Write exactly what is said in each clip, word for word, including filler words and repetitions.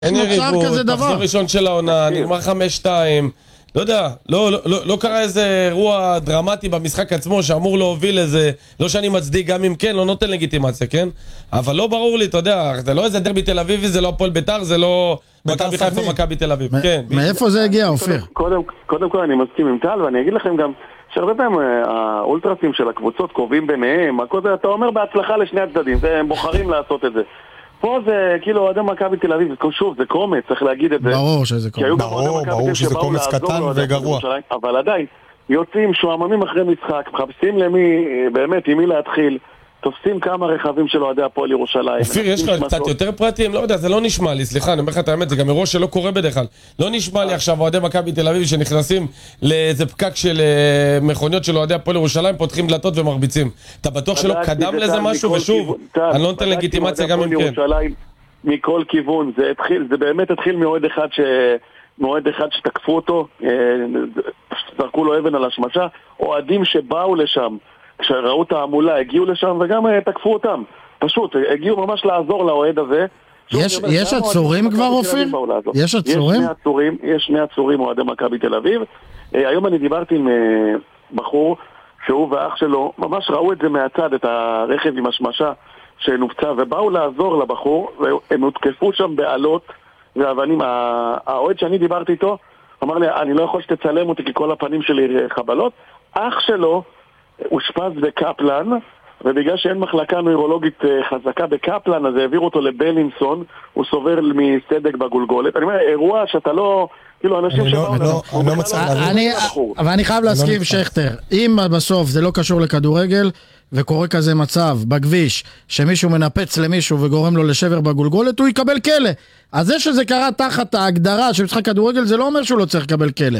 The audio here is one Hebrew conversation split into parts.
אין יריבות, מחזור ראשון של העונה, נגמר חמש שתיים, לא יודע, לא, לא, לא, לא קרה איזה אירוע דרמטי במשחק עצמו שאמור להוביל איזה, לא שאני מצדיק, גם אם כן, לא נותן לגיטימציה, כן? אבל לא ברור לי, אתה יודע, זה לא איזה דרבי תל אביבי, זה לא הפועל ביתר, זה לא מכבי חיפה מכבי תל אביב, כן. מאיפה זה הגיע, אופיר? קודם, קודם כל אני מסכים עם טל, ואני אגיד לכם גם, שהרבה פעמים האולטרסים של הקבוצות קובעים ביניהם, אתה אומר בהצלחה לשני הצדדים, והם בוחרים לעשות את זה. פה זה כאילו אוהדי מכבי תל אביב, שוב, זה קומץ, צריך להגיד את זה. ברור שזה קומץ. ברור, ברור שזה קומץ קטן וגרוע. אבל עדיין, יוצאים, שועממים אחרי משחק, מחפשים למי, באמת, עם מי להתחיל, תופסים כמה רכבים של אוהדי הפועל ירושלים. אופיר, יש לך קצת יותר פרטים? לא יודע, זה לא נשמע לי, סליחה, אני אומר לך את האמת, זה גם אירוע שלא קורה בדרך כלל. לא נשמע לי עכשיו אוהדי מכבי תל אביב שנכנסים לאיזה פקק של מכוניות של אוהדי הפועל ירושלים, פותחים דלתות ומרביצים. אתה בטוח שלא קדם לזה משהו? ושוב, אני לא נותן לגיטימציה גם אם כן. מכל כיוון, זה באמת התחיל מאוהד אחד ש... מאוהד אחד שתקפו אותו, זרקו לו אבן על השמשה, אוהדים שבאו לשם כשראו את העמולה, הגיעו לשם וגם תקפו אותם. פשוט, הגיעו ממש לעזור לאוהד הזה. יש, יש עצורים כבר, אופיר? יש עצורים? יש שני עצורים, יש שני עצורים אוהדי מכבי תל אביב. היום אני דיברתי עם בחור שהוא ואח שלו, ממש ראו את זה מהצד, את הרכב עם השמשה שנופצה, ובאו לעזור לבחור, והם הותקפו שם בעלות ואבנים. האוהד שאני דיברתי איתו, אמר לי, אני לא יכול שתצלם אותי כי כל הפנים שלי חבלות. אח שלו אושפז בקפלן, ובגלל שאין מחלקה נוירולוגית חזקה בקפלן, אז העביר אותו לבלינסון, הוא סובל מסדק בגולגולת. אני אומר, אירוע שאתה לא... כאילו, אנשים שבאו... אני לא מצליח להבין. אבל אני חייב להסכים, שכטר, אם בסוף זה לא קשור לכדורגל, וקורה כזה מצב בכביש, שמישהו מנפץ למישהו וגורם לו לשבר בגולגולת, הוא יקבל כלא. אז זה שזה קרה תחת ההגדרה של משחק כדורגל, זה לא אומר שהוא לא צריך לקבל כלא.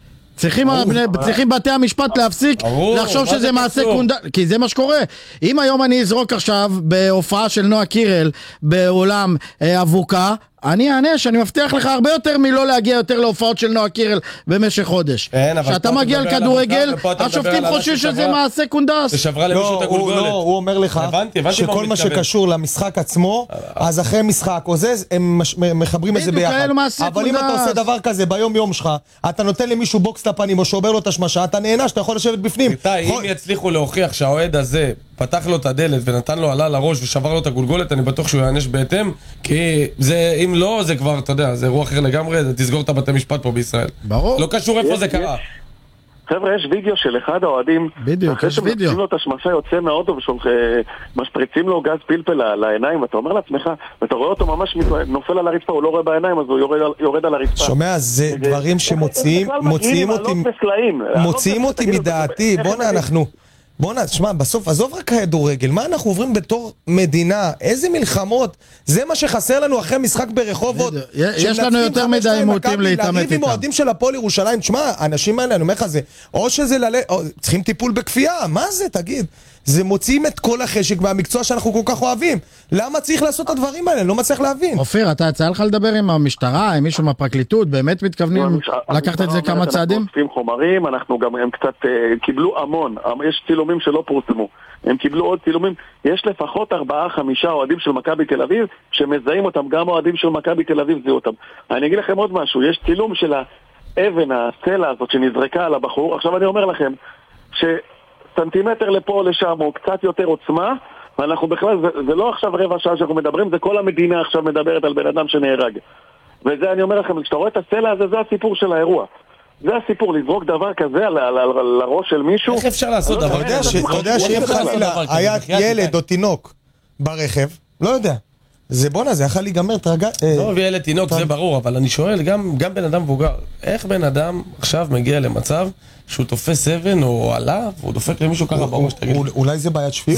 צריכים בתי המשפט להפסיק לחשוב שזה מעשה קונדס, כי זה מה שקורה. אם היום אני אזרוק עכשיו בהופעה של נועה קירל באולם אבוקה, אני אענה שאני מבטיח לך הרבה יותר מלא להגיע יותר להופעות של נועה קירל במשך חודש. כשאתה מגיע לכדורגל, השופטים חושבים שזה מעשה קונדס. ששברה למישהו את הגולגולת. הוא אומר לך שכל מה שקשור למשחק עצמו, אז אחרי משחק או זה, הם מחברים את זה ביחד. אבל אם אתה עושה דבר כזה ביום יום שלך, אתה נותן למישהו בוקס לפנים או שובר לו את השמשה, אתה נהנה שאתה יכול לשבת בפנים. אם יצליחו להוכיח שהאוהד הזה פתח לו את הדלת ונתן לו עלה לראש ושבר לו את הגולגולת, אני בטוח שהוא יענש בהתאם, כי זה, אם לא, זה כבר, אתה יודע, זה אירוע אחר לגמרי, זה תסגור את הבתי משפט פה בישראל. ברור. לא קשור איפה זה קרה. חבר'ה, יש וידאו של אחד האוהדים, בדיוק, יש וידאו. אחרי שמפצים לו את השמשה, יוצא מהאוטו ומשפריצים לו גז פלפל לעיניים, ואתה אומר לעצמך, ואתה רואה אותו ממש נופל על הרצפה, הוא לא רואה בעיניים, אז הוא יורד על הרצפה. שומע, זה דברים שמוציאים, מוציאים אותי, מוציאים אותי מדעתי, בוא'נה, אנחנו... בוא'נה, תשמע, בסוף, עזוב רק כדורגל, מה אנחנו עוברים בתור מדינה? איזה מלחמות? זה מה שחסר לנו אחרי משחק ברחובות. יש לנו יותר מדי עימותים להתאמת להגיד עם אוהדים של הפועל ירושלים, תשמע, האנשים האלה, אני אומר לך זה, או שזה ללא, צריכים טיפול בכפייה, מה זה, תגיד? זה מוציאים את כל החשק מהמקצוע שאנחנו כל כך אוהבים. למה צריך לעשות את הדברים האלה? אני לא מצליח להבין. אופיר, אתה יצא לך לדבר עם המשטרה, עם מישהו מהפרקליטות, באמת מתכוונים לקחת את זה כמה צעדים? אנחנו אוספים חומרים, אנחנו גם, הם קצת קיבלו המון, יש צילומים שלא פורסמו, הם קיבלו עוד צילומים, יש לפחות ארבעה, חמישה אוהדים של מכבי תל אביב, שמזהים אותם, גם אוהדים של מכבי תל אביב זיהו אותם. אני אגיד לכם עוד משהו, יש צילום של האבן, הסלע הזאת שנזרקה על הבחור, עכשיו אני אומר לכם, ש... סנטימטר לפה או לשם, או קצת יותר עוצמה, ואנחנו בכלל, זה, זה לא עכשיו רבע שעה שאנחנו מדברים, זה כל המדינה עכשיו מדברת על בן אדם שנהרג. וזה אני אומר לכם, כשאתה רואה את הסלע הזה, זה הסיפור של האירוע. זה הסיפור, לזרוק דבר כזה על, על, על, על הראש של מישהו. איך אפשר לעשות דבר כזה? אתה יודע שאם חלילה היה ילד או תינוק ברכב, לא יודע. זה בונה, זה יכול להיגמר, תרגע... לא, וילד תינוק, זה ברור, אבל אני שואל, גם בן אדם מבוגר, איך בן אדם עכשיו מגיע למצב שהוא תופס אבן או עלה, והוא דופק למישהו ככה בראש, תגיד. אולי זה בעיית שפיות?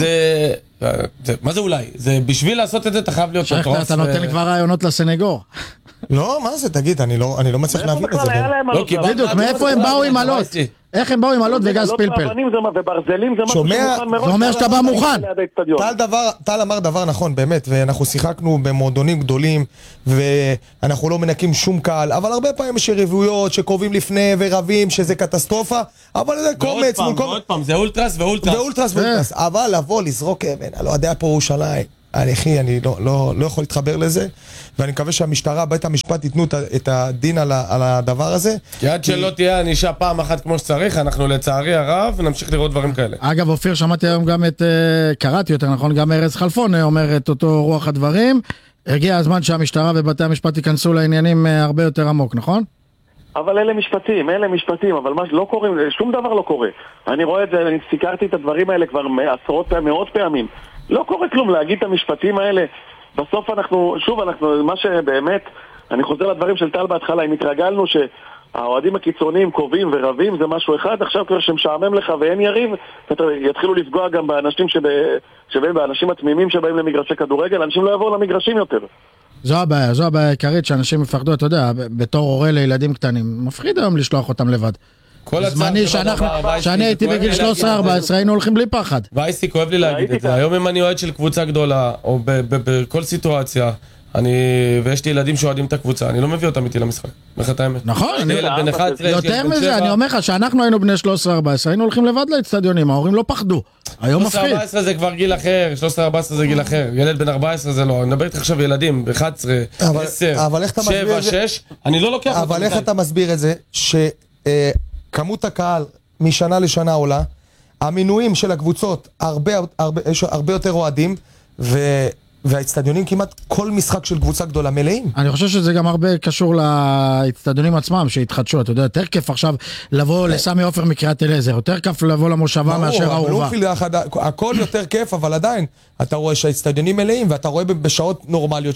זה... מה זה אולי? זה בשביל לעשות את זה, אתה חייב להיות מטורף. אתה נותן לי כבר רעיונות לסנגור. לא, מה זה? תגיד, אני לא מצליח להבין את זה. בדיוק, מאיפה הם באו עם עלות? איך הם באו עם עלות וגז פלפל? וברזלים זה משהו שמוכן מראש. זה אומר שאתה בא מוכן. טל אמר דבר נכון, באמת, ואנחנו שיחקנו במועדונים גדולים, ואנחנו לא מנקים שום קהל, אבל הרבה פעמים יש רביעויות שקובעים לפני ורבים, שזה קטסטרופה, אבל זה קומץ. ועוד פעם, זה אולטרס ואולטרס. ואולטרס ואולטרס. אבל לבוא, לזרוק אבן, על אוהדי הפועל ירושלים. אני אחי, אני לא, לא, לא יכול להתחבר לזה, ואני מקווה שהמשטרה, בית המשפט ייתנו את הדין על, ה, על הדבר הזה. כי עד שלא תהיה ענישה פעם אחת כמו שצריך, אנחנו לצערי הרב נמשיך לראות דברים כאלה. אגב, אופיר, שמעתי היום גם את, קראתי יותר נכון, גם ארז חלפון אומר את אותו רוח הדברים. הגיע הזמן שהמשטרה ובתי המשפט ייכנסו לעניינים הרבה יותר עמוק, נכון? אבל אלה משפטים, אלה משפטים, אבל מה שלא קורה, שום דבר לא קורה. אני רואה את זה, אני סיקרתי את הדברים האלה כבר עשרות, מאות פעמים. לא קורה כלום להגיד את המשפטים האלה. בסוף אנחנו, שוב, אנחנו, מה שבאמת, אני חוזר לדברים של טל בהתחלה, אם התרגלנו שהאוהדים הקיצוניים קובעים ורבים, זה משהו אחד, עכשיו כבר שמשעמם לך ואין יריב, יתחילו לפגוע גם באנשים שבא, שבאים, באנשים התמימים שבאים למגרשי כדורגל, אנשים לא יבואו למגרשים יותר. זו הבעיה, זו הבעיה העיקרית שאנשים מפחדו, אתה יודע, בתור הורה לילדים קטנים, מפחיד היום לשלוח אותם לבד. זמני שאני הייתי בגיל שלוש עשרה ארבע עשרה היינו הולכים בלי פחד. וייסי, כואב לי להגיד את זה, היום אם אני אוהד של קבוצה גדולה, או בכל סיטואציה, ויש לי ילדים שאוהדים את הקבוצה, אני לא מביא אותם איתי למשחק, מחת האמת. נכון, יותר מזה, אני אומר לך שאנחנו היינו בני שלוש עשרה ארבע עשרה, היינו הולכים לבד לאצטדיונים, ההורים לא פחדו, היום מפחיד. שלוש עשרה ארבע עשרה זה כבר גיל אחר, שלוש עשרה ארבע עשרה זה גיל אחר, ילד בן ארבע עשרה זה לא, אני מדבר איתך עכשיו ילדים, אחת עשרה, עשר, שבע, שש, אני לא לוקח אותם. אבל איך אתה מסביר את זה, שכמות הקהל משנה לשנה עולה, המינויים של הקבוצות הרבה, הרבה, הרבה יותר אוהדים, ו... והאצטדיונים כמעט כל משחק של קבוצה גדולה מלאים. אני חושב שזה גם הרבה קשור לאצטדיונים עצמם שהתחדשו, אתה יודע, יותר כיף עכשיו לבוא לסמי עופר מקריית אליעזר, יותר כיף לבוא למושבה מאשר האהובה. הכל יותר כיף, אבל עדיין אתה רואה שהאצטדיונים מלאים, ואתה רואה בשעות נורמליות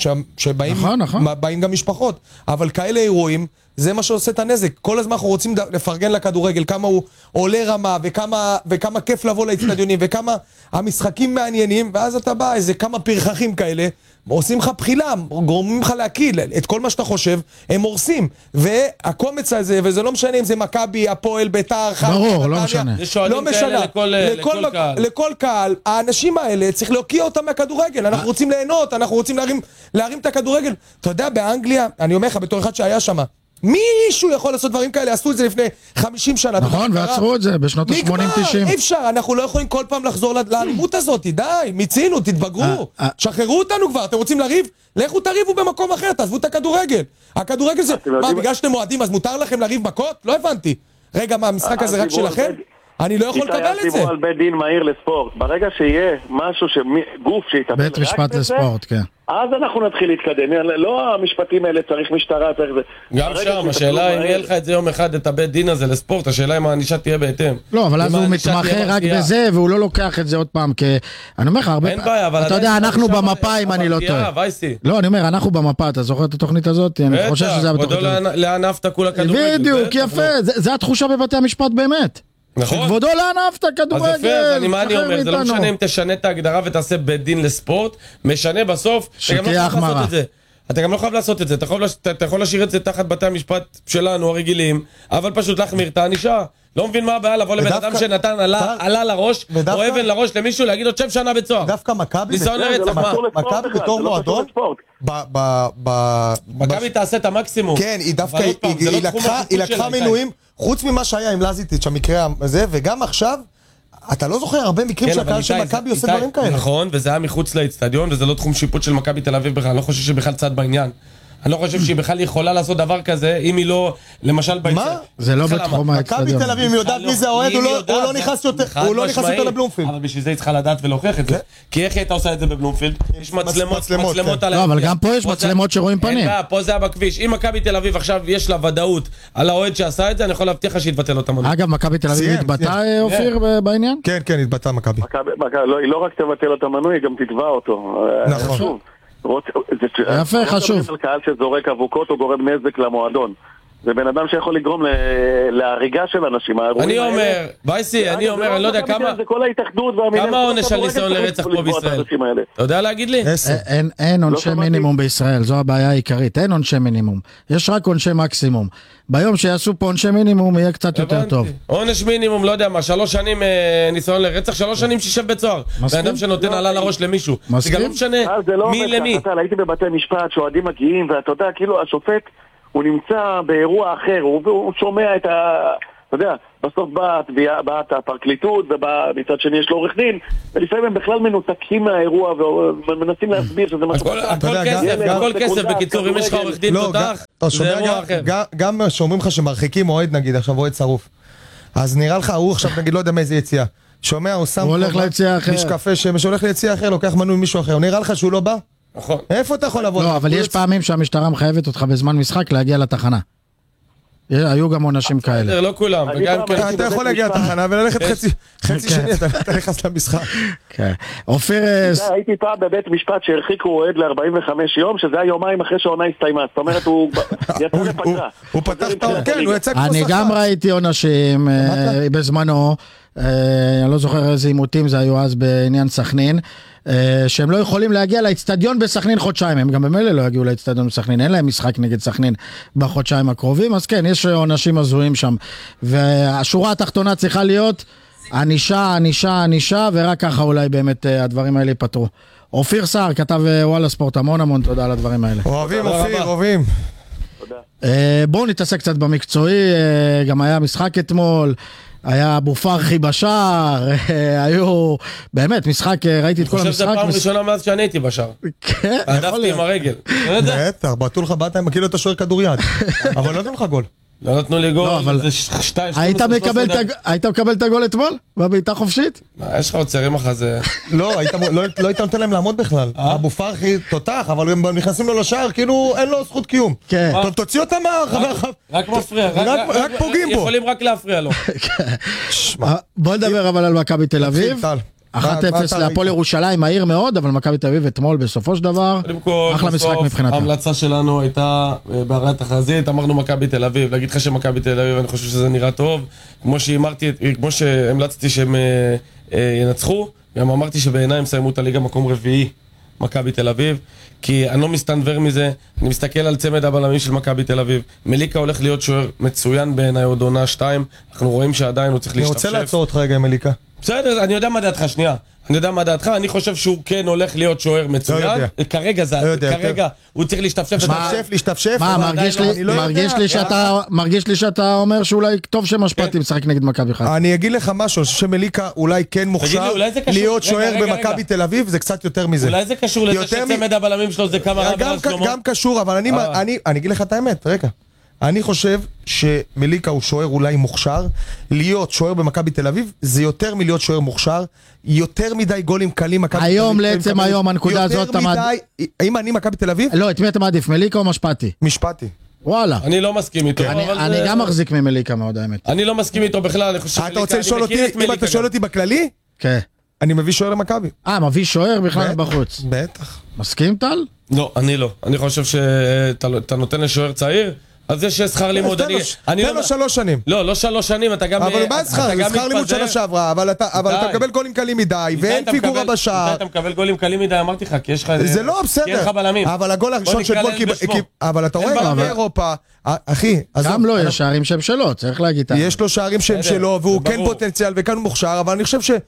שבאים גם משפחות, אבל כאלה אירועים זה מה שעושה את הנזק. כל הזמן אנחנו רוצים לפרגן לכדורגל, כמה הוא עולה רמה, וכמה, וכמה כיף לבוא לאצטדיונים, וכמה המשחקים מעניינים, ואז אתה בא, איזה כמה פרחחים כאלה, עושים לך בחילה, גורמים לך להקיל, את כל מה שאתה חושב, הם הורסים. והקומץ הזה, וזה לא משנה אם זה מכבי, הפועל, ביתר, ברור, לא משנה. לא משנה. לכל, לכל, לכל קהל. לכל קהל, האנשים האלה צריך להוקיע אותם מהכדורגל. אנחנו רוצים ליהנות, אנחנו רוצים להרים, להרים את הכדורגל. אתה יודע, באנגליה, אני אומר לך, בתור אחד שהיה שם, מישהו יכול לעשות דברים כאלה, עשו את זה לפני חמישים שנה. נכון, ועצרו את זה בשנות ה-שמונים תשעים. אי אפשר, אנחנו לא יכולים כל פעם לחזור לאלימות הזאת, די, מיצינו, תתבגרו, שחררו אותנו כבר, אתם רוצים לריב? לכו תריבו במקום אחר, תעזבו את הכדורגל. הכדורגל זה, מה, בגלל שאתם מועדים, אז מותר לכם לריב מכות? לא הבנתי. רגע, מה, המשחק הזה רק שלכם? אני לא יכול לקבל את זה. דיברו על בית דין מהיר לספורט. ברגע שיהיה משהו, גוף שיטפל בית משפט לספורט, כן. אז אנחנו נתחיל להתקדם. לא המשפטים האלה, צריך משטרה, צריך זה. גם שם, השאלה אם יהיה לך את זה יום אחד, את הבית דין הזה לספורט, השאלה אם הענישה תהיה בהתאם. לא, אבל אז הוא מתמחה רק בזה, והוא לא לוקח את זה עוד פעם, כי אני אומר לך, הרבה... אין בעיה, אבל... אתה יודע, אנחנו במפה, אם אני לא טועה. לא, אני אומר, אנחנו במפה, אתה זוכר את התוכנית הזאת? אני חושב שזה היה בתוכנית הזאת. לענף כולה כדורגל. בדיוק, יפה, זה התחושה בבתי המשפט באמת. נכון. כבודו לענף את הכדורגל. אז יפה, אני מה אני אומר, זה לא משנה אם תשנה את ההגדרה ותעשה בית דין לספורט, משנה בסוף, שתהיה החמרה. אתה גם לא חייב לעשות את זה, אתה יכול להשאיר את זה תחת בתי המשפט שלנו הרגילים, אבל פשוט להחמיר את הענישה. לא מבין מה הבעיה לבוא לבן אדם שנתן עלה לראש, או אבן לראש למישהו, להגיד עוד שם שנה בצוהר. דווקא מכבי, ניסיון לרצח, מה? מכבי בתור מועדון, מכבי תעשה את המקסימום. כן, היא דווקא, היא לקחה מינויים, חוץ ממה שהיה עם לזיטיץ' המקרה הזה, וגם עכשיו, אתה לא זוכר הרבה מקרים שהקהל של מכבי עושה דברים כאלה. נכון, וזה היה מחוץ לאצטדיון, וזה לא תחום שיפוט של מכבי תל אביב בכלל, אני לא חושב שבכלל צד בעניין. אני לא חושב שהיא בכלל יכולה לעשות דבר כזה, אם היא לא, למשל באצטדיון. מה? זה לא בתחום האצטדיון. מכבי תל אביב, היא יודעת מי זה האוהד, הוא לא נכנס יותר לבלומפילד. אבל בשביל זה היא צריכה לדעת ולהוכיח את זה. כי איך היא הייתה עושה את זה בבלומפילד? יש מצלמות, מצלמות על... לא, אבל גם פה יש מצלמות שרואים פנים. פה זה היה בכביש. אם מכבי תל אביב עכשיו יש לה ודאות על האוהד שעשה את זה, אני יכול להבטיח לך שיתבטל אותה מנוי. אגב, מכבי תל אביב התבטא, אופיר, בעניין? כן, כן, התבטא מכבי. היא לא רק תבטל אותה מנוי, היא גם תתבע אותו. נכון. יפה, חשוב. לא קהל שזורק אבוקות או גורם נזק למועדון. זה בן אדם שיכול לגרום להריגה של אנשים. אני אומר, וייסי, אני אומר, אני לא יודע כמה... כמה עונש על ניסיון לרצח פה בישראל? אתה יודע להגיד לי? אין עונשי מינימום בישראל, זו הבעיה העיקרית. אין עונשי מינימום. יש רק עונשי מקסימום. ביום שיעשו פה עונשי מינימום יהיה קצת יותר טוב. עונש מינימום, לא יודע מה, שלוש שנים ניסיון לרצח, שלוש שנים שישב בצוהר. בן אדם שנותן עלה לראש למישהו. זה גם לא משנה מי למי. הייתי בבתי משפט, שועדים מגיעים, ואתה יודע, כאילו השופט הוא נמצא באירוע אחר, הוא, הוא שומע את, ה, אתה יודע, בסוף באה התביעה, באה הפרקליטות, ומצד שני יש לו עורך דין, ולפעמים הם בכלל מנותקים מהאירוע, ומנסים להסביר שזה משהו... הכל כסף, הכל כסף, בקיצור, אם יש לך עורך דין תותח, זה אירוע אחר. גם שאומרים לך שמרחיקים אוהד נגיד, עכשיו אוהד שרוף, אז נראה לך, הוא עכשיו נגיד, לא יודע מאיזה יציאה, שומע, הוא שם... הוא הולך ליציאה אחר. משקפה שמש, הולך ליציאה אחר, לוקח מנוי מישהו אחר, נראה לך שהוא לא בא? נכון. איפה אתה יכול לבוא? לא, אבל יש פעמים שהמשטרה מחייבת אותך בזמן משחק להגיע לתחנה. היו גם עונשים כאלה. לא כולם. אתה יכול להגיע לתחנה וללכת חצי שני, אתה נכנס למשחק. אופיר... הייתי פעם בבית משפט שהרחיקו אוהד ל-ארבעים וחמישה יום, שזה היה יומיים אחרי שהעונה הסתיימה. זאת אומרת, הוא יצא לפגרה. הוא פתח את האור, כן, הוא יצא כמו שחק. אני גם ראיתי עונשים בזמנו, אני לא זוכר איזה עימותים זה היו אז בעניין סכנין, שהם לא יכולים להגיע לאצטדיון בסכנין חודשיים, הם גם במילא לא יגיעו לאצטדיון בסכנין, אין להם משחק נגד סכנין בחודשיים הקרובים, אז כן, יש עונשים הזויים שם, והשורה התחתונה צריכה להיות ענישה, ענישה, ענישה, ורק ככה אולי באמת הדברים האלה ייפתרו. אופיר סער כתב וואלה ספורט, המון המון תודה על הדברים האלה. אוהבים אופיר, אוהבים. בואו נתעסק קצת במקצועי, גם היה משחק אתמול, היה אבו פרחי בשער, היו, באמת, משחק, ראיתי את כל המשחק. אני חושב שזה פעם ראשונה מאז שאני הייתי בשער. כן. עדפתי עם הרגל. בטח, בעטו לך באת עם כאילו אתה שוער כדוריד. אבל לא נתנו לך גול. לא נתנו לי גול, זה שתיים, היית מקבל את הגול אתמול? בבעיטה חופשית? יש לך עוד צערים אחרי זה. לא, לא היית נותן להם לעמוד בכלל. אבו פרחי תותח, אבל הם נכנסים לו לשער, כאילו אין לו זכות קיום. טוב, תוציא אותם מהחבר. רק מפריע, רק פוגעים בו. יכולים רק להפריע לו. בוא נדבר אבל על מכבי תל אביב. אחת אפס להפועל ירושלים, מהיר מאוד, אבל מכבי תל אביב אתמול בסופו של דבר, אחלה משחק מבחינתה. ההמלצה שלנו הייתה בהראיית החזית, אמרנו מכבי תל אביב, להגיד לך שמכבי תל אביב, אני חושב שזה נראה טוב, כמו שהמרתי, כמו שהמלצתי שהם ינצחו, גם אמרתי שבעיניי הם סיימו את הליגה מקום רביעי, מכבי תל אביב, כי אני לא מסתנבר מזה, אני מסתכל על צמד הבלמים של מכבי תל אביב, מליקה הולך להיות שוער מצוין בעיניי עוד עונה שתיים, אנחנו רואים שעדיין הוא צריך להשתפשף. אני רוצה לעצור אותך רגע מליקה. בסדר, אני יודע מה דעתך, שנייה. אני יודע מה דעתך, אני חושב שהוא כן הולך להיות שוער מצוין. כרגע זה, כרגע הוא צריך להשתפשף. להשתפשף, להשתפשף. מה, מרגיש לי שאתה אומר שאולי טוב שמשפטי משחק נגד מכבי חיפה. אני אגיד לך משהו, שמליקה אולי כן מוכשר להיות שוער במכבי תל אביב, זה קצת יותר מזה. אולי זה קשור לזה שצמד הבלמים שלו זה כמה רב על שלמה? גם קשור, אבל אני אגיד לך את האמת, רגע. אני חושב שמליקה הוא שוער אולי מוכשר, להיות שוער במכבי תל אביב זה יותר מלהיות שוער מוכשר, יותר מדי גולים קלים מכבי תל אביב. היום לעצם היום הנקודה הזאת יותר מדי, האם אני מכבי תל אביב? לא, את מי אתה מעדיף, מליקה או משפטי? משפטי. וואלה. אני לא מסכים איתו. אני גם מחזיק ממליקה מאוד האמת. אני לא מסכים איתו בכלל, אתה רוצה לשאול אותי, אם אתה שואל אותי בכללי? כן. אני מביא שוער למכבי. אה, מביא שוער בכלל בחוץ. בטח. מסכים טל? לא, אני לא. אני חושב שאתה נותן לשוער צעיר אז יש שכר לימוד. תן לו שלוש שנים. לא, לא שלוש שנים, אתה גם... אבל מה שכר? זה שכר לימוד שנה שעברה, אבל אתה מקבל גולים קלים מדי, ואין פיגורה בשער. אתה מקבל גולים קלים מדי, אמרתי לך, כי יש לך... זה לא בסדר. אבל הגול הראשון של גול... אבל אתה רואה, גם באירופה... אחי, גם לא, יש שערים שהם שלו, צריך להגיד. יש לו שערים שהם שלו, והוא כן פוטנציאל וכאן מוכשר, אבל אני חושב ש...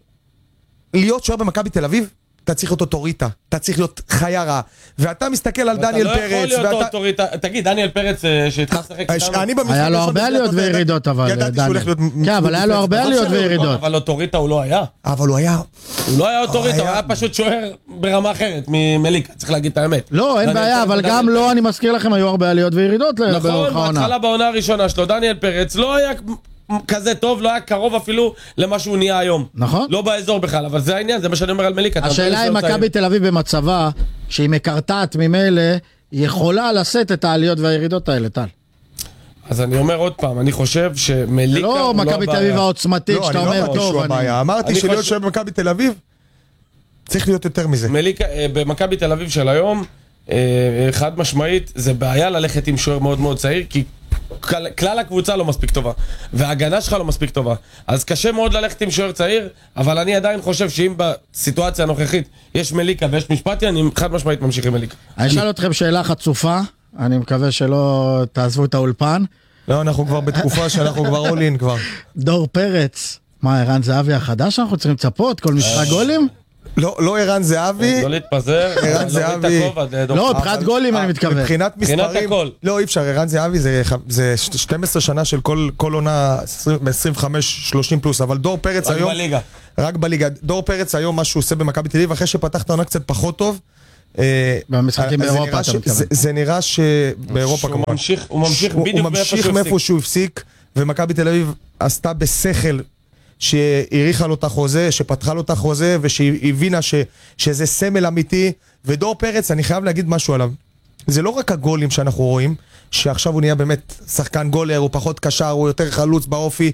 להיות שוער במכבי תל אביב אתה צריך להיות אוטוריטה, אתה צריך להיות חיה רע, ואתה מסתכל על דניאל פרץ, אתה לא יכול להיות אוטוריטה, תגיד, דניאל פרץ שהתחל לשחק איתנו, היה לו הרבה עליות וירידות, אבל דניאל, כן, אבל היה לו הרבה עליות וירידות, אבל אוטוריטה הוא לא היה, אבל הוא היה, הוא לא היה אוטוריטה, הוא היה פשוט שוער ברמה אחרת ממליקה, צריך להגיד את האמת. לא, אין בעיה, אבל גם לא, אני מזכיר לכם, היו הרבה עליות וירידות באורך העונה. נכון, בהתחלה בעונה הראשונה שלו, דניאל פרץ לא היה כזה טוב, לא היה קרוב אפילו למה שהוא נהיה היום. נכון. לא באזור בכלל, אבל זה העניין, זה מה שאני אומר על מליקה. השאלה היא מכבי תל אביב במצבה, שהיא מקרטעת ממילא, יכולה לשאת את העליות והירידות האלה, טל. אז אני אומר עוד פעם, אני חושב שמליקה לא מכבי תל אביב העוצמתית, שאתה אומר טוב. אמרתי שלהיות שואב במכבי תל אביב, צריך להיות יותר מזה. מליקה, במכבי תל אביב של היום, חד משמעית, זה בעיה ללכת עם שוער מאוד מאוד צעיר, כי כלל הקבוצה לא מספיק טובה, וההגנה שלך לא מספיק טובה, אז קשה מאוד ללכת עם שוער צעיר, אבל אני עדיין חושב שאם בסיטואציה הנוכחית יש מליקה ויש משפטי, אני חד משמעית ממשיך עם מליקה. אני אשאל אתכם שאלה חצופה, אני מקווה שלא תעזבו את האולפן. לא, אנחנו כבר בתקופה שאנחנו כבר all in כבר. דור פרץ, מה, ערן זהבי החדש אנחנו צריכים לצפות? כל משחק גולים? לא, לא ערן זהבי. לא להתפזר. ערן זהבי. לא, מבחינת גולים אני מתכוון. מבחינת מספרים. לא, אי אפשר, ערן זהבי זה שתים עשרה שנה של כל עונה ב-עשרים וחמש שלושים פלוס, אבל דור פרץ היום... רק בליגה. רק בליגה. דור פרץ היום, מה שהוא עושה במכבי תל אביב, אחרי שפתח את העונה קצת פחות טוב, במשחקים באירופה, אתה מתכוון. זה נראה שבאירופה כמובן. הוא ממשיך בדיוק מאיפה שהוא הפסיק, ומכבי תל אביב עשתה בשכל שהעריכה לו את החוזה, שפתחה לו את החוזה, ושהיא הבינה ש, שזה סמל אמיתי, ודור פרץ, אני חייב להגיד משהו עליו. זה לא רק הגולים שאנחנו רואים, שעכשיו הוא נהיה באמת שחקן גולר, הוא פחות קשר, הוא יותר חלוץ באופי,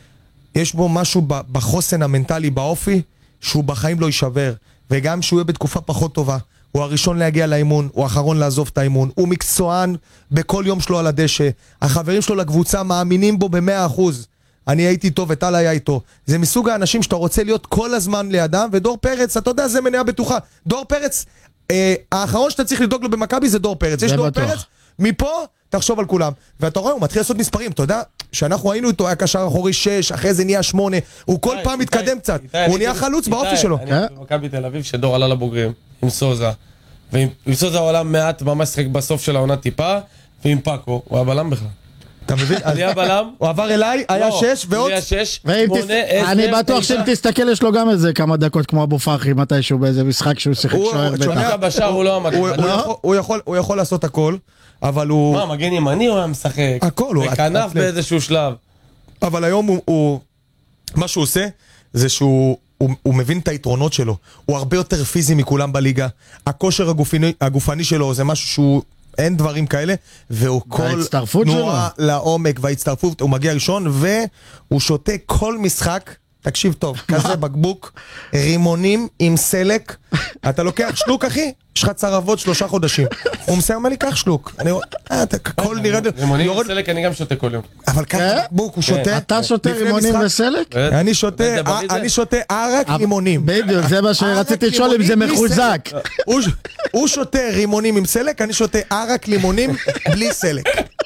יש בו משהו בחוסן המנטלי באופי, שהוא בחיים לא יישבר, וגם שהוא יהיה בתקופה פחות טובה, הוא הראשון להגיע לאימון, הוא האחרון לעזוב את האימון, הוא מקצוען בכל יום שלו על הדשא, החברים שלו לקבוצה מאמינים בו ב-מאה אחוז, אני הייתי איתו וטל היה איתו. זה מסוג האנשים שאתה רוצה להיות כל הזמן לידם, ודור פרץ, אתה יודע, זה מניה בטוחה. דור פרץ, אה, האחרון שאתה צריך לדאוג לו במכבי זה דור פרץ. יש דור פרץ, מפה תחשוב על כולם. ואתה רואה, הוא מתחיל לעשות מספרים, אתה יודע, שאנחנו היינו איתו, היה קשר אחורי שש, אחרי זה נהיה שמונה, הוא כל פעם מתקדם קצת, הוא נהיה חלוץ באופי שלו. אני במכבי תל אביב שדור עלה לבוגרים, עם סוזה, ועם סוזה הוא עלה מעט, ממש שחק בסוף של העונה טיפה, ועם פאקו, הוא היה בלם בכלל. אתה מבין? אני הבלם. הוא עבר אליי, היה שש ועוד... היה שש, שמונה, עשר... אני בטוח שאם תסתכל יש לו גם איזה כמה דקות כמו אבו פרחי, מתישהו באיזה משחק שהוא שיחק שוער בטח. בשער הוא לא עמד. הוא יכול לעשות הכל, אבל הוא... מה, מגן ימני הוא היה משחק? הכל, הוא... וכנף באיזשהו שלב. אבל היום הוא... מה שהוא עושה, זה שהוא... הוא מבין את היתרונות שלו. הוא הרבה יותר פיזי מכולם בליגה. הכושר הגופני שלו זה משהו שהוא... אין דברים כאלה, והוא כל תנועה לעומק וההצטרפות, הוא מגיע ראשון, והוא שותה כל משחק, תקשיב טוב, כזה בקבוק, רימונים עם סלק, אתה לוקח שלוק אחי, יש לך צרבות שלושה חודשים, הוא מסיים, אומר לי, קח שלוק, אני רואה, הכל נראה... רימונים עם סלק אני גם שותה כל יום. אבל ככה בקבוק, הוא שותה... אתה שותה רימונים וסלק? אני שותה ערק לימונים. בדיוק, זה מה שרציתי לשאול אם זה מחוזק. הוא שותה רימונים עם סלק, אני שותה ערק לימונים בלי סלק.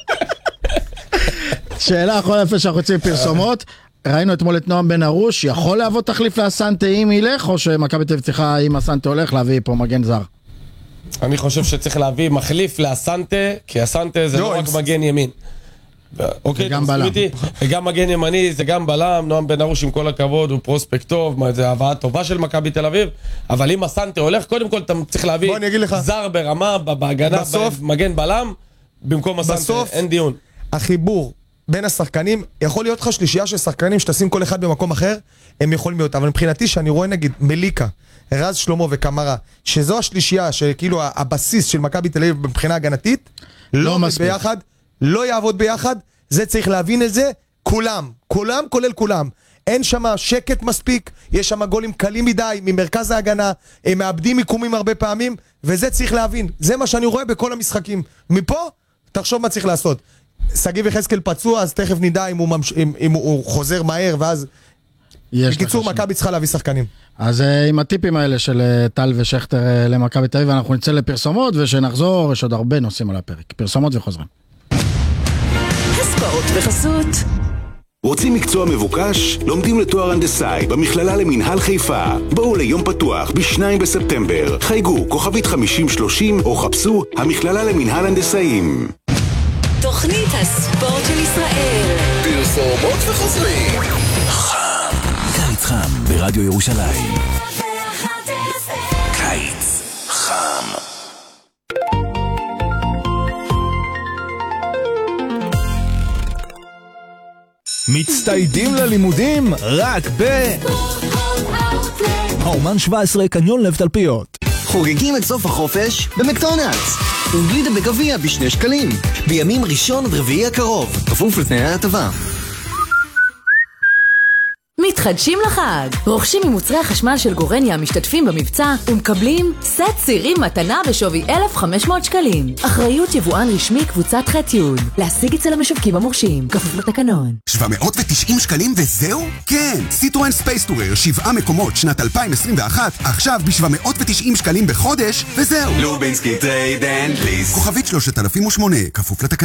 שאלה אחרונה לפני שאנחנו יוצאים פרסומות, ראינו אתמול את נועם בן ארוש, יכול להוות תחליף לאסנטה אם ילך, או שמכבי תל אביב צריכה, אם אסנטה הולך, להביא פה מגן זר? אני חושב שצריך להביא מחליף לאסנטה, כי אסנטה זה לא רק מגן ימין. אוקיי, וגם בלם. וגם מגן ימני זה גם בלם, נועם בן ארוש עם כל הכבוד, הוא פרוספקט טוב, זה הבאה טובה של מכבי תל אביב, אבל אם אסנטה הולך, קודם כל אתה צריך להביא זר ברמה, בהגנה, מגן בלם, במקום אסנטה, אין דיון. החיבור בין השחקנים, יכול להיות לך שלישייה של שחקנים שתשים כל אחד במקום אחר, הם יכולים להיות, אבל מבחינתי שאני רואה נגיד מליקה, רז שלמה וקמרה, שזו השלישייה, שכאילו הבסיס של מכבי תל אביב מבחינה הגנתית, לא מספיק ביחד, לא יעבוד ביחד, זה צריך להבין את זה, כולם, כולם כולל כולם, אין שם שקט מספיק, יש שם גולים קלים מדי, ממרכז ההגנה, הם מאבדים מיקומים הרבה פעמים, וזה צריך להבין, זה מה שאני רואה בכל המשחקים, מפה, תחשוב מה צריך לעשות. סגיב יחזקאל פצוע, אז תכף נדע אם הוא, ממש... אם, אם הוא חוזר מהר, ואז... בקיצור, מכבי צריכה להביא שחקנים. אז uh, עם הטיפים האלה של uh, טל ושכטר uh, למכבי תל אביב, אנחנו נצא לפרסומות, ושנחזור, יש עוד הרבה נושאים על הפרק. פרסומות וחוזרים. הספעות וחסות. רוצים מקצוע מבוקש? לומדים לתואר הנדסאי במכללה למינהל חיפה. בואו ליום פתוח בשניים בספטמבר. חייגו כוכבית חמישים שלושים או חפשו המכללה למינהל הנדסאים. תוכנית הספורט של ישראל. פרסומות וחוזרים. חם. קיץ חם ברדיו ירושלים. קיץ חם. מצטיידים ללימודים רק ב... האומן שבע עשרה קניון לב תלפיות. חוגגים את סוף החופש במקדונלדס. וגלידה בגביע בשני שקלים. בימים ראשון עד רביעי הקרוב. כפוף לתנאי ההטבה. מתחדשים לחג. רוכשים ממוצרי החשמל של גורניה המשתתפים במבצע ומקבלים סט צירים מתנה בשווי אלף וחמש מאות שקלים. אחריות יבואן רשמי קבוצת ח'-י'. להשיג אצל המשווקים המורשים. כפוף לתקנון. שבע מאות ותשעים שקלים וזהו? כן, סיטרואן ספייס טורר, שבעה מקומות שנת אלפיים עשרים ואחת, עכשיו ב-שבע מאות ותשעים שקלים בחודש וזהו. לובינסקי טרייד אנד ליס. כוכבית שלושת אלפים ושמונה, כפוף לתקנון.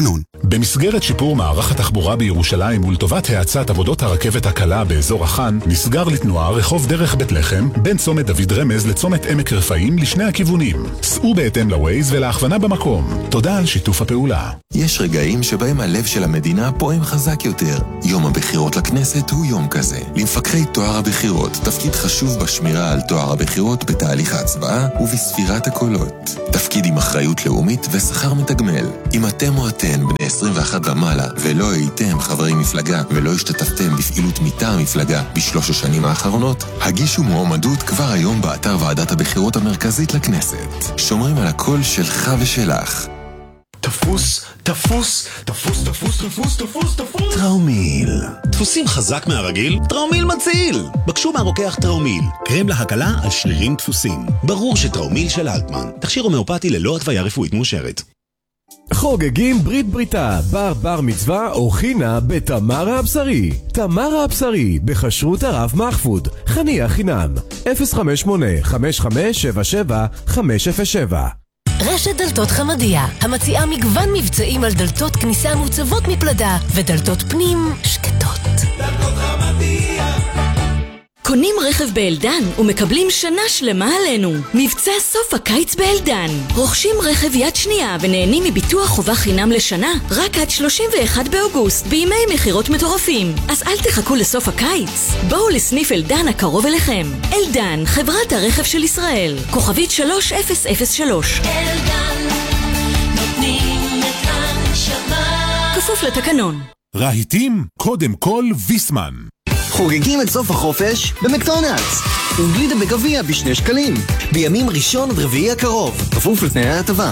במסגרת שיפור מערך התחבורה בירושלים ולטובת האצת עבודות הרכבת הקלה באזור החאן, נסגר לתנועה רחוב דרך בית לחם בין צומת דוד רמז לצומת עמק רפאים לשני הכיוונים. סעו בהתאם לווייז ולהכוונה במקום. תודה על שיתוף הפעולה. יש רגעים שבהם הלב של המדינה פועם חזק יותר. יום הבחירות לכנסת הוא יום כזה. למפקחי טוהר הבחירות תפקיד חשוב בשמירה על טוהר הבחירות בתהליך ההצבעה ובספירת הקולות. תפקיד עם אחריות לאומית ושכר מתגמל. אם אתם או אתן בני עשרים ואחת ומעלה ולא הייתם חברי מפלגה ולא השתתפתם בפעילות מטעם המפלגה בשלוש השנים האחרונות, הגישו מועמדות כבר היום באתר ועדת הבחירות המרכזית לכנסת. שומרים על הקול שלך ושלך. תפוס, תפוס, תפוס, תפוס, תפוס, תפוס, תפוס. טראומיל. דפוסים חזק מהרגיל? טראומיל מציל. בקשו מהרוקח טראומיל. קרם להקלה על שרירים דפוסים. ברור שטראומיל של אלטמן. תכשיר הומאופתי ללא התוויה רפואית מאושרת. חוגגים ברית בריתה, בר בר מצווה או חינה בתמרה הבשרי. תמרה הבשרי, בכשרות הרב מחפוד. חניה חינם. אפס חמש שמונה חמש חמש שבע שבע חמש אפס שבע. רשת דלתות חמדיה, המציעה מגוון מבצעים על דלתות כניסה מוצבות מפלדה ודלתות פנים שקטות. דלתות חמדיה. קונים רכב באלדן ומקבלים שנה שלמה עלינו. מבצע סוף הקיץ באלדן. רוכשים רכב יד שנייה ונהנים מביטוח חובה חינם לשנה רק עד שלושים ואחד באוגוסט בימי מחירות מטורפים. אז אל תחכו לסוף הקיץ. בואו לסניף אלדן הקרוב אליכם. אלדן, חברת הרכב של ישראל. כוכבית שלוש אפס אפס שלוש. אלדן, נותנים את הנשמה. כפוף לתקנון. רהיטים, קודם כל ויסמן. חוגגים את סוף החופש במקדונלדס. וגלידה בגביע בשני שקלים. בימים ראשון עד רביעי הקרוב. כפוף לתנאי ההטבה.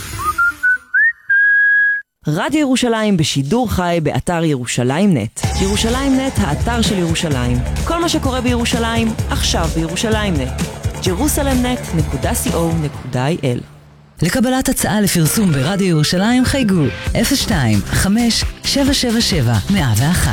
רדיו ירושלים בשידור חי באתר ירושלים נט. ירושלים נט, האתר של ירושלים. כל מה שקורה בירושלים, עכשיו בירושלים נט. ג'רוסלם נט נקודה סי או נקודה איי אל. לקבלת הצעה לפרסום ברדיו ירושלים חייגו אפס שתיים חמש שבע שבע שבע מאה ואחת.